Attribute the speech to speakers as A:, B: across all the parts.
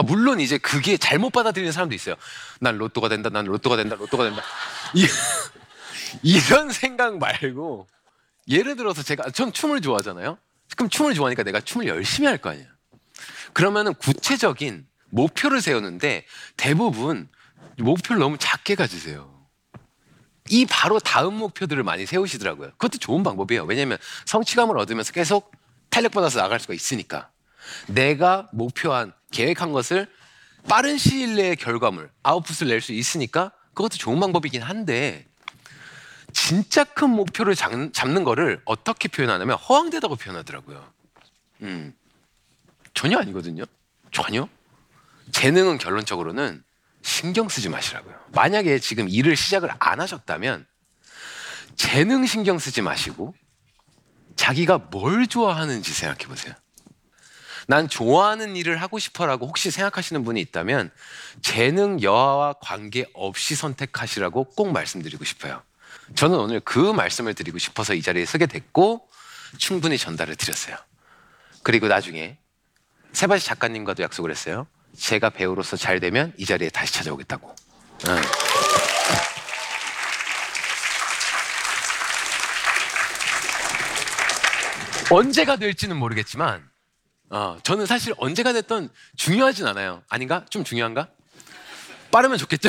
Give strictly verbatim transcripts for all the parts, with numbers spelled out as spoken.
A: 물론 이제 그게 잘못 받아들이는 사람도 있어요. 난 로또가 된다, 난 로또가 된다, 로또가 된다. 이, 이런 생각 말고, 예를 들어서 제가, 전 춤을 좋아하잖아요? 그럼 춤을 좋아하니까 내가 춤을 열심히 할 거 아니야. 그러면은 구체적인 목표를 세우는데 대부분 목표를 너무 작게 가지세요. 이 바로 다음 목표들을 많이 세우시더라고요. 그것도 좋은 방법이에요. 왜냐면 성취감을 얻으면서 계속 탄력받아서 나갈 수가 있으니까. 내가 목표한, 계획한 것을 빠른 시일 내에 결과물, 아웃풋을 낼 수 있으니까 그것도 좋은 방법이긴 한데, 진짜 큰 목표를 잡, 잡는 거를 어떻게 표현하냐면 허황되다고 표현하더라고요. 음, 전혀 아니거든요. 전혀. 재능은 결론적으로는 신경 쓰지 마시라고요. 만약에 지금 일을 시작을 안 하셨다면 재능 신경 쓰지 마시고 자기가 뭘 좋아하는지 생각해 보세요. 난 좋아하는 일을 하고 싶어라고 혹시 생각하시는 분이 있다면 재능 여하와 관계없이 선택하시라고 꼭 말씀드리고 싶어요. 저는 오늘 그 말씀을 드리고 싶어서 이 자리에 서게 됐고 충분히 전달을 드렸어요. 그리고 나중에 세바시 작가님과도 약속을 했어요. 제가 배우로서 잘 되면 이 자리에 다시 찾아오겠다고. 응. 언제가 될지는 모르겠지만 어, 저는 사실 언제가 됐던 중요하진 않아요. 아닌가? 좀 중요한가? 빠르면 좋겠죠?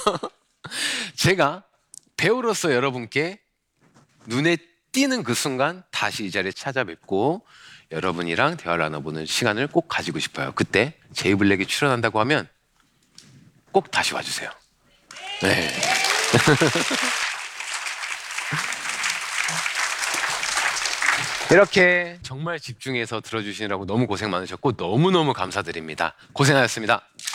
A: 제가 배우로서 여러분께 눈에 띄는 그 순간 다시 이 자리에 찾아뵙고 여러분이랑 대화를 나눠보는 시간을 꼭 가지고 싶어요. 그때 제이블랙이 출연한다고 하면 꼭 다시 와주세요. 네. 이렇게 정말 집중해서 들어주시느라고 너무 고생 많으셨고 너무너무 감사드립니다. 고생하셨습니다.